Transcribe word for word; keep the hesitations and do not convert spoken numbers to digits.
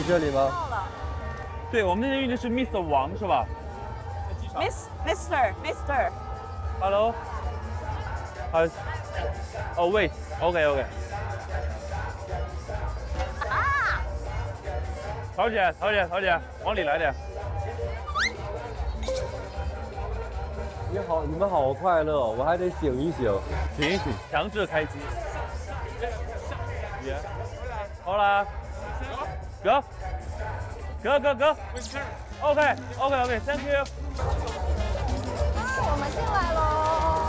这里吗？ 到了对，我们那边的是 Mister 王是吧 ，Miss Mister Mister， ？Hello。好。哦，wait，OK OK。 啊！ 桃姐，桃姐，桃姐，往里来点。 你好，你们好快乐，我还得醒一醒。 醒一醒，强制开机。别，好啦，Go。Go go go。OK OK OK，Thank you。 啊，我们进来喽。